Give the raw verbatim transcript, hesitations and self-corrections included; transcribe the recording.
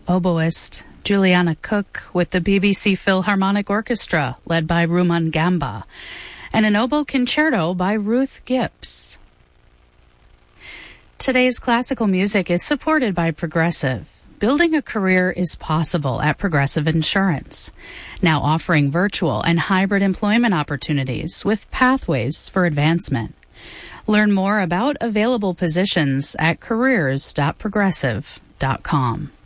oboist Juliana Cook with the B B C Philharmonic Orchestra, led by Ruman Gamba, and an oboe concerto by Ruth Gibbs. Today's classical music is supported by Progressive. Building a career is possible at Progressive Insurance, now offering virtual and hybrid employment opportunities with pathways for advancement. Learn more about available positions at careers dot progressive dot com.